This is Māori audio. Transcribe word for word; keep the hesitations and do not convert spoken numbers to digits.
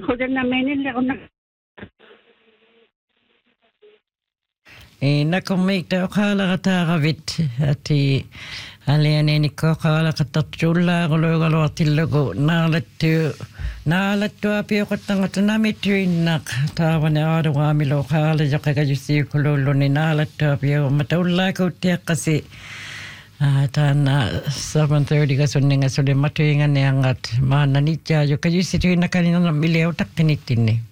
kudena menille on. E na ko me te okala taravit ati aliane ni ko kala katatula golo golo atilogo na letu na letu api ko tanga tana mitu nak tawane aro wa milo kala jaka jusi kololo ni na letu api mataula ko te kasi tana seven thirty ka sunninga sole matuinga ne angat mana ni ja jo ka jusi tu na kanina mile utak kinitini